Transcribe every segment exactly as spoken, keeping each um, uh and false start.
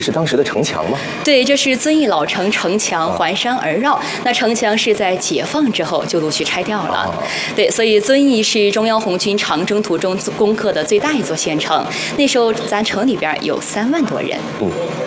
是当时的城墙吗？ 对，这是遵义老城城墙，环山而绕。那城墙是在解放之后就陆续拆掉了。对，所以遵义是中央红军长征途中攻克的最大一座县城。那时候咱城里边有三万多人。 嗯。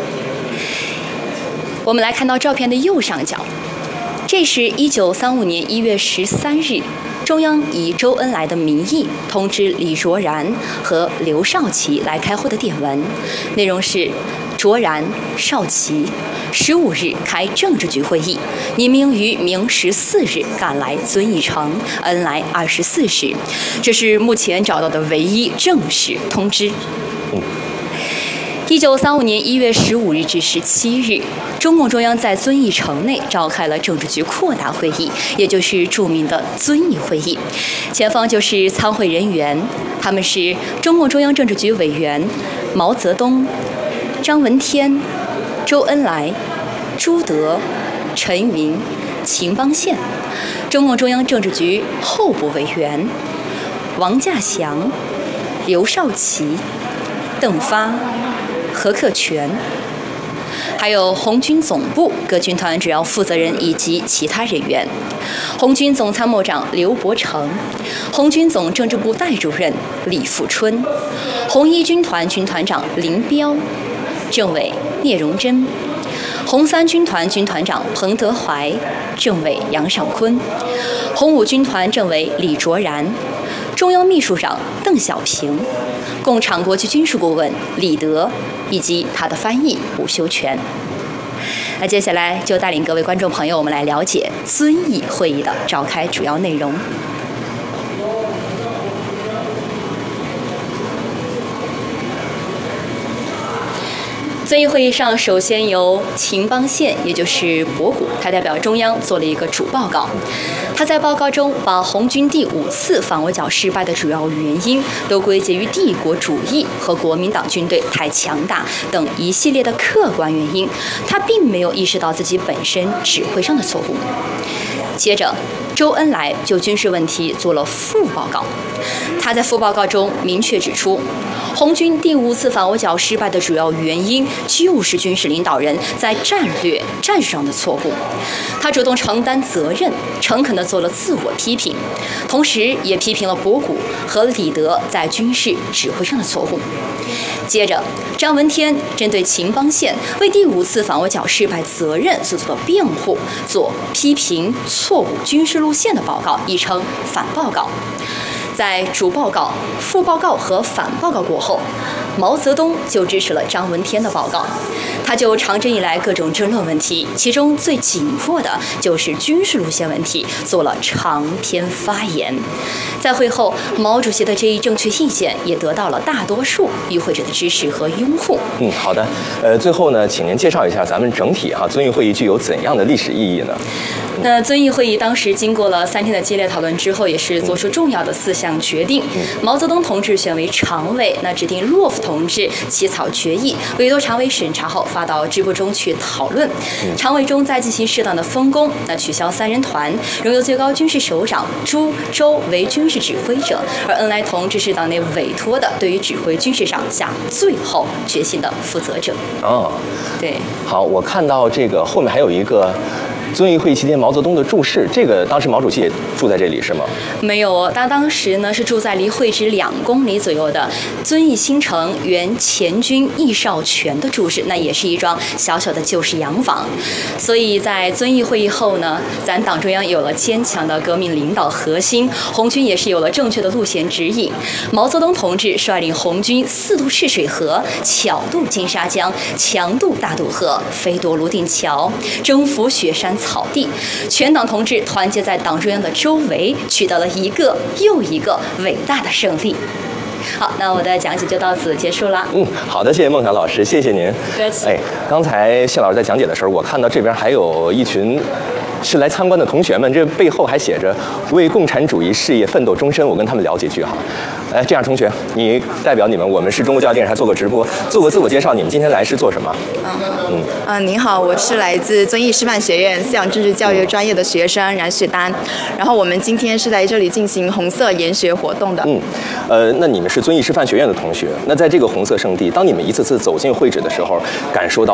我们来看到照片的右上角，这是一九三五年一月十三日。中央以周恩来的名义通知李卓然和刘少奇来开会的电文，内容是：卓然、少奇十五日开政治局会议，拟命于明十四日赶来遵义城，恩来二十四时。这是目前找到的唯一正式通知。 嗯。 一九三五年一月十五日至十七日，中共中央在遵义城内召开了政治局扩大会议，也就是著名的遵义会议。前方就是参会人员，他们是中共中央政治局委员毛泽东、张闻天、周恩来、朱德、陈云、秦邦宪；中共中央政治局候补委员王稼祥、刘少奇、邓发、何克全，还有红军总部各军团主要负责人以及其他人员，红军总参谋长刘伯承，红军总政治部代主任李富春，红一军团军团长林彪，政委聂荣臻，红三军团军团长彭德怀，政委杨尚昆，红五军团政委李卓然，中央秘书长邓小平，共产国际军事顾问李德，以及他的翻译伍修权。那接下来就带领各位观众朋友，我们来了解遵义会议的召开主要内容。遵义会议上，首先由秦邦宪，也就是博古，他代表中央做了一个主报告。他在报告中把红军第五次反围剿失败的主要原因都归结于帝国主义和国民党军队太强大等一系列的客观原因，他并没有意识到自己本身指挥上的错误。接着，周恩来就军事问题做了副报告。他在副报告中明确指出，红军第五次反围剿失败的主要原因就是军事领导人在战略战术上的错误。他主动承担责任，诚恳地做了自我批评，同时也批评了博古和李德在军事指挥上的错误。接着，张闻天针对秦邦宪为第五次反围剿失败责任所做的辩护，做批评错误军事路线的报告，亦称反报告。在主报告、副报告和反报告过后，毛泽东就支持了张闻天的报告。他就长征以来各种争论问题，其中最紧迫的就是军事路线问题，做了长篇发言。在会后，毛主席的这一正确意见也得到了大多数与会者的支持和拥护。 嗯，好的。呃，最后呢，请您介绍一下咱们整体哈、啊、遵义会议具有怎样的历史意义呢？ 那遵义会议当时经过了三天的激烈讨论之后，也是做出重要的四项决定。毛泽东同志选为常委，那指定洛夫同志起草决议，委托常委审查后发到支部中去讨论。常委中再进行适当的分工，那取消三人团，仍由最高军事首长朱、周为军事指挥者，而恩来同志是党内委托的，对于指挥军事上下最后决心的负责者。 哦， 对， 好，我看到这个后面还有一个遵义会议期间毛泽东的注释，这个当时毛主席也住在这里是吗？ 没有哦，他当时呢是住在离会址两公里左右的遵义新城原前军易少全的住室，那也是一幢小小的旧式洋房。所以在遵义会议后呢，咱党中央有了坚强的革命领导核心，红军也是有了正确的路线指引。毛泽东同志率领红军四渡赤水河，巧渡金沙江，强渡大渡河，飞夺泸定桥，征服雪山草地，全党同志团结在党中央的周围，取得了一个又一个伟大的胜利。好，那我的讲解就到此结束了。 嗯，好的，谢谢孟晓老师，谢谢您。 客气。 哎，刚才谢老师在讲解的时候，我看到这边还有一群是来参观的同学们，这背后还写着“为共产主义事业奋斗终身”。我跟他们聊几句哈。 哎，这样同学，你代表你们，我们是中国教育电视台做个直播，做个自我介绍。你们今天来是做什么？ 嗯嗯，您好，我是来自遵义师范学院思想政治教育专业的学生冉雪丹。然后我们今天是在这里进行红色研学活动的。 嗯，呃，那你们是遵义师范学院的同学。那在这个红色圣地，当你们一次次走进会址的时候，感受到